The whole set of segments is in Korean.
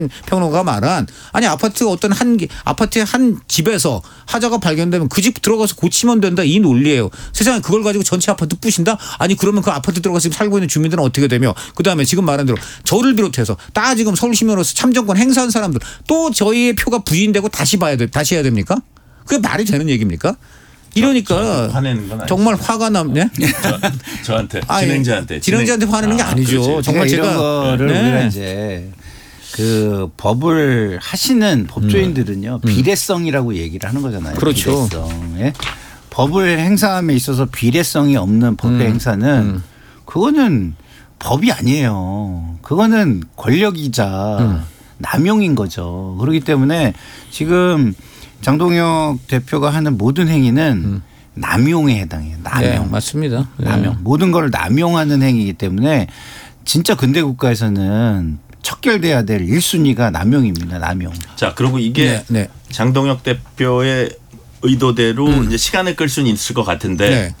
평론가가 말한 아니 아파트 어떤 아파트의 한 집에서 하자가 발견되면 그 집 들어가서 고치면 된다 이 논리예요. 세상에 그걸 가지고 전체 아파트 부신다? 아니 그러면 그 아파트 들어가서 살고 있는 주민들은 어떻게 되며 그다음에 지금 말한 대로 저를 비롯해서 다 지금 서울시민으로서 참정권 행사한 사람들 또 저희의 표가 부인되고 다시 해야 됩니까? 그게 말이 되는 얘기입니까? 이러니까 화내는 건 정말 화가 남네. 저한테 진행자한테 화내는 게 아니죠. 그렇지. 정말 제가 이런 거를 네. 우리가 이제 그 법을 하시는 법조인들은요 비례성이라고 얘기를 하는 거잖아요. 그렇죠. 비례성. 예? 법을 행사함에 있어서 비례성이 없는 법의 행사는 그거는 법이 아니에요. 그거는 권력이자 남용인 거죠. 그렇기 때문에 지금 장동혁 대표가 하는 모든 행위는 남용에 해당해요. 남용. 네, 맞습니다. 남용. 모든 걸 남용하는 행위이기 때문에 진짜 근대 국가에서는 척결돼야 될 1순위가 남용입니다. 남용. 자, 그리고 이게 네. 장동혁 대표의 의도대로 이제 시간을 끌 수는 있을 것 같은데 네.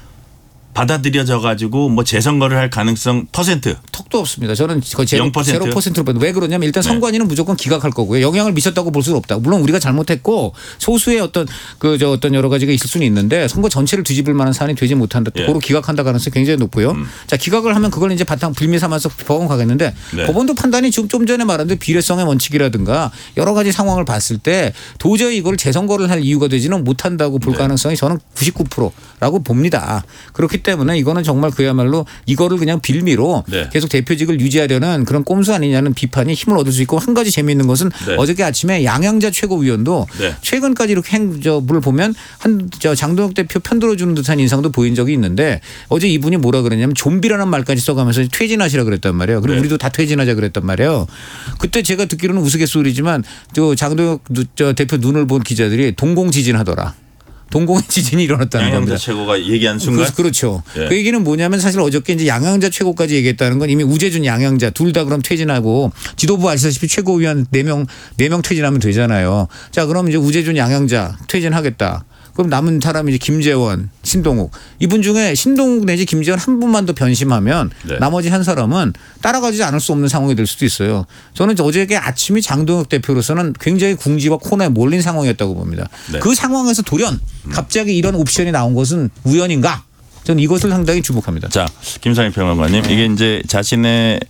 받아들여져 가지고 뭐 재선거를 할 가능성 %. 턱도 없습니다. 저는 거의 0%? 0%로 봐도 왜 그러냐면 일단 선관위는 무조건 기각할 거고요. 영향을 미쳤다고 볼 수는 없다. 물론 우리가 잘못했고 소수의 어떤 어떤 여러 가지가 있을 수는 있는데 선거 전체를 뒤집을 만한 사안이 되지 못한다. 예. 고로 기각한다 가능성이 굉장히 높고요. 자 기각을 하면 그걸 이제 바탕 빌미 삼아서 법원 가겠는데 네. 법원도 판단이 지금 좀 전에 말한 대로 비례성의 원칙이라든가 여러 가지 상황을 봤을 때 도저히 이걸 재선거를 할 이유가 되지는 못한다고 볼 가능성이 저는 99%라고 봅니다. 그렇기 때문에 이거는 정말 그야말로 이거를 그냥 빌미로 네. 계속 대표직을 유지하려는 그런 꼼수 아니냐는 비판이 힘을 얻을 수 있고 한 가지 재미있는 것은 네. 어저께 아침에 양양자 최고위원도 네. 최근까지 이렇게 물 보면 장동혁 대표 편들어주는 듯한 인상도 보인 적이 있는데 어제 이분이 뭐라 그랬냐면 좀비라는 말까지 써가면서 퇴진하시라 그랬단 말이에요. 그리고 네. 우리도 다 퇴진하자 그랬단 말이에요. 그때 제가 듣기로는 우스갯소리지만 장동혁 대표 눈을 본 기자들이 동공지진하더라. 동공의 지진이 일어났다는 양양자 겁니다. 최고가 얘기한 순간 그렇죠. 예. 그 얘기는 뭐냐면 사실 어저께 이제 양양자 최고까지 얘기했다는 건 이미 우재준 양양자 둘 다 그럼 퇴진하고 지도부 아시다시피 최고위원 4명 퇴진하면 되잖아요. 자 그럼 이제 우재준 양양자 퇴진하겠다. 그럼 남은 사람이 이제 김재원, 신동욱 이분 중에 신동욱 내지 김재원 한 분만 더 변심하면 네. 나머지 한 사람은 따라가지 않을 수 없는 상황이 될 수도 있어요. 저는 어저께 아침이 장동혁 대표로서는 굉장히 궁지와 코너에 몰린 상황이었다고 봅니다. 네. 그 상황에서 돌연 갑자기 이런 옵션이 나온 것은 우연인가? 저는 이것을 상당히 주목합니다. 자, 김상희 평론가님, 이게 이제 자신의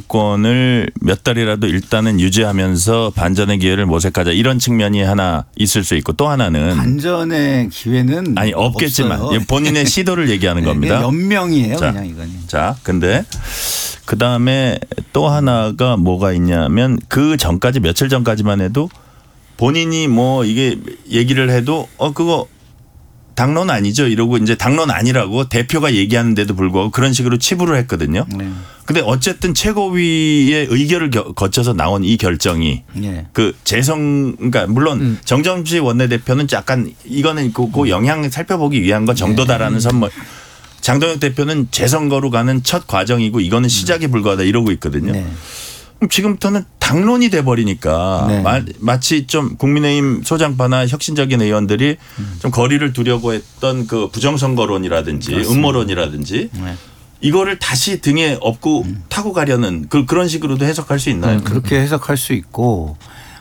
당권을 몇 달이라도 일단은 유지하면서 반전의 기회를 모색하자 이런 측면이 하나 있을 수 있고 또 하나는 반전의 기회는 아니 없겠지만 없어요. 본인의 시도를 얘기하는 겁니다. 연명이에요, 자, 그냥 이거는. 자, 근데 그 다음에 또 하나가 뭐가 있냐면 그 전까지 며칠 전까지만 해도 본인이 뭐 이게 얘기를 해도 그거 당론 아니죠 이러고 이제 당론 아니라고 대표가 얘기하는데도 불구하고 그런 식으로 치부를 했거든요. 근데 어쨌든 최고위의 의결을 거쳐서 나온 이 결정이 네. 그 그러니까 물론 정점식 원내대표는 약간 이거는 그 영향 살펴보기 위한 것 정도다라는 선물. 장동혁 대표는 재선거로 가는 첫 과정이고 이거는 시작에 불과하다 이러고 있거든요. 네. 그럼 지금부터는 당론이 돼버리니까 네. 마치 좀 국민의힘 소장파나 혁신적인 의원들이 좀 거리를 두려고 했던 그 부정선거론이라든지 그렇습니다. 음모론이라든지 네. 이거를 다시 등에 업고 타고 가려는 그런 식으로도 해석할 수 있나요? 그렇게 해석할 수 있고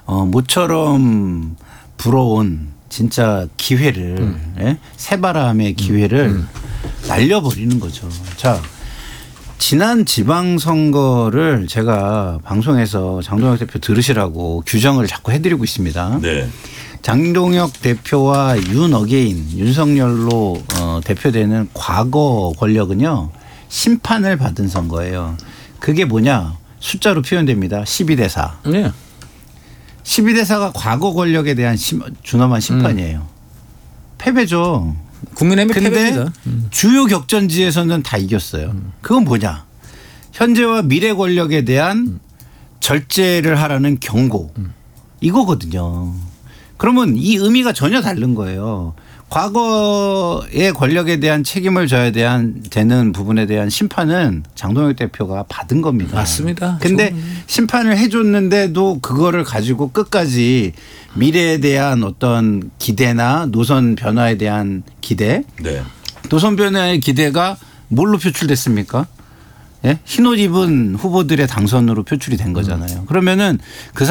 모처럼 불어온 진짜 기회를 새바람의 기회를 날려버리는 거죠. 자. 지난 지방선거를 제가 방송에서 장동혁 대표 들으시라고 규정을 자꾸 해드리고 있습니다. 네. 장동혁 대표와 윤어게인 윤석열로 대표되는 과거 권력은요. 심판을 받은 선거예요. 그게 뭐냐. 숫자로 표현됩니다. 12대 4. 네. 12대 4가 과거 권력에 대한 준엄한 심판이에요. 패배죠. 국민의힘이 근데 패배입니다. 주요 격전지에서는 다 이겼어요. 그건 뭐냐. 현재와 미래 권력에 대한 절제를 하라는 경고. 이거거든요. 그러면 이 의미가 전혀 다른 거예요. 과거의 권력에 대한 책임을 져야 되는 부분에 대한 심판은 장동혁 대표가 받은 겁니다. 맞습니다. 근데 심판을 해줬는데도 그거를 가지고 끝까지 미래에 대한 어떤 기대나 노선 변화에 대한 기대. 네. 노선 변화의 기대가 뭘로 표출됐습니까? 예? 흰옷 입은 후보들의 당선으로 표출이 된 거잖아요. 그러면은 그